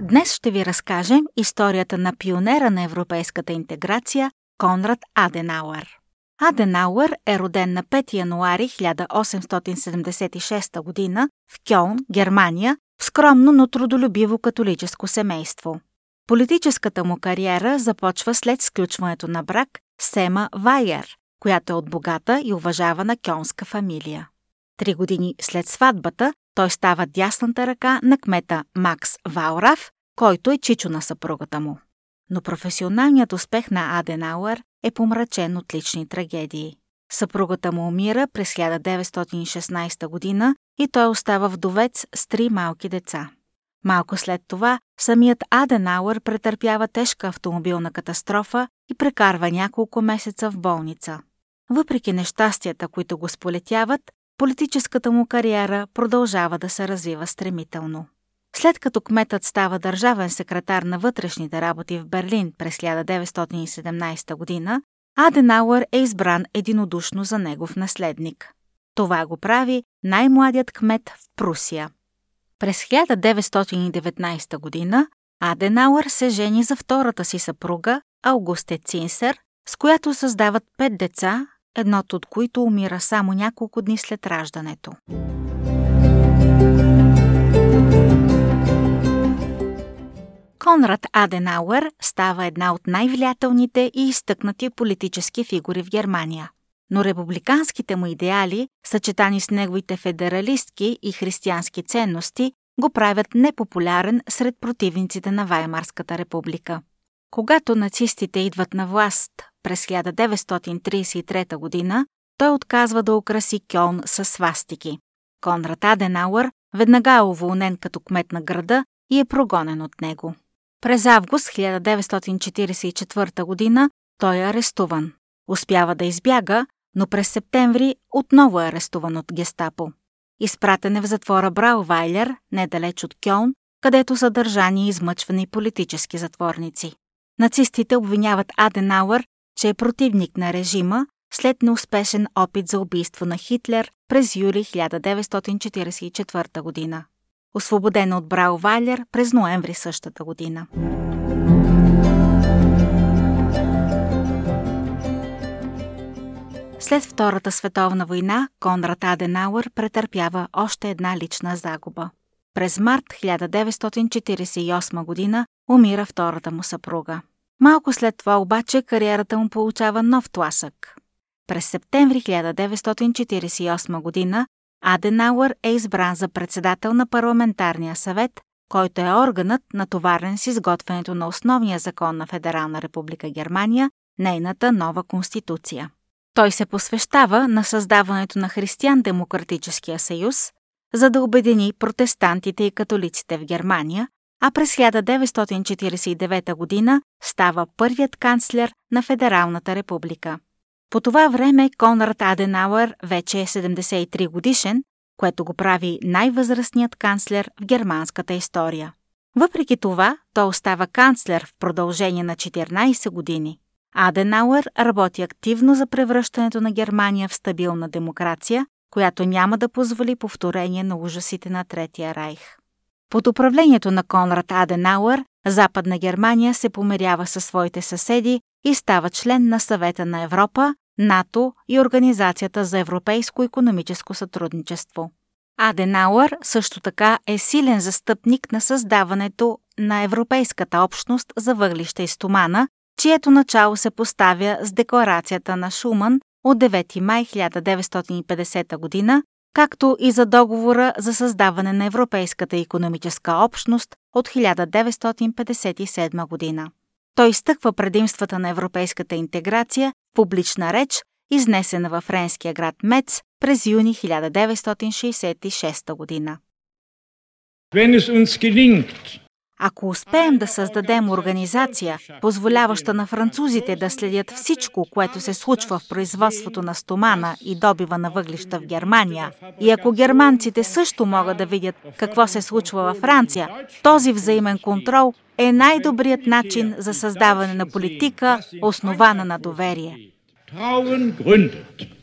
Днес ще ви разкажем историята на пионера на европейската интеграция Конрад Аденауер. Аденауер е роден на 5 януари 1876 година в Кьолн, Германия, в скромно, но трудолюбиво католическо семейство. Политическата му кариера започва след сключването на брак с Ема Вайер, която е от богата и уважавана кьолнска фамилия. 3 години след сватбата той става дясната ръка на кмета Макс Ваураф, който е чичо на съпругата му. Но професионалният успех на Аденауер е помрачен от лични трагедии. Съпругата му умира през 1916 година и той остава вдовец с 3 малки деца. Малко след това самият Аденауер претърпява тежка автомобилна катастрофа и прекарва няколко месеца в болница. Въпреки нещастията, които го сполетяват, политическата му кариера продължава да се развива стремително. След като кметът става държавен секретар на вътрешните работи в Берлин през 1917 година, Аденауер е избран единодушно за негов наследник. Това го прави най-младият кмет в Прусия. През 1919 година Аденауер се жени за втората си съпруга Аугусте Цинсер, с която създават 5 деца, едното от които умира само няколко дни след раждането. Конрад Аденауер става една от най-влиятелните и изтъкнати политически фигури в Германия. Но републиканските му идеали, съчетани с неговите федералистки и християнски ценности, го правят непопулярен сред противниците на Ваймарската република. Когато нацистите идват на власт през 1933 година, той отказва да украси Кьолн със свастики. Конрад Аденауер веднага е уволнен като кмет на града и е прогонен от него. През август 1944 година той е арестуван. Успява да избяга, но през септември отново е арестуван от гестапо. Изпратен е в затвора Браувайлер, недалеч от Кьолн, където са държани измъчвани политически затворници. Нацистите обвиняват Аденауер, че е противник на режима след неуспешен опит за убийство на Хитлер през юли 1944 година. Освободен от Браувайлер през ноември същата година. След Втората световна война Конрад Аденауер претърпява още една лична загуба. През март 1948 година умира втората му съпруга. Малко след това обаче кариерата му получава нов тласък. През септември 1948 година Аденауер е избран за председател на парламентарния съвет, който е органът, натоварен с изготвянето на основния закон на Федерална република Германия, нейната нова конституция. Той се посвещава на създаването на Християн-демократическия съюз, за да обедини протестантите и католиците в Германия, а през 1949 година става първият канцлер на Федералната република. По това време Конрад Аденауер вече е 73 годишен, което го прави най-възрастният канцлер в германската история. Въпреки това, той остава канцлер в продължение на 14 години. Аденауер работи активно за превръщането на Германия в стабилна демокрация, която няма да позволи повторение на ужасите на Третия райх. Под управлението на Конрад Аденауер, Западна Германия се помирява със своите съседи и става член на Съвета на Европа, НАТО и Организацията за европейско икономическо сътрудничество. Аденауер също така е силен застъпник на създаването на Европейската общност за въглища и стомана, чието начало се поставя с декларацията на Шуман от 9 май 1950 година, както и за договора за създаване на Европейската икономическа общност от 1957 година. Той изтъква предимствата на европейската интеграция в публична реч, изнесена във френския град Мец през юни 1966 година. Ако успеем да създадем организация, позволяваща на французите да следят всичко, което се случва в производството на стомана и добива на въглища в Германия, и ако германците също могат да видят какво се случва във Франция, този взаимен контрол е най-добрият начин за създаване на политика, основана на доверие.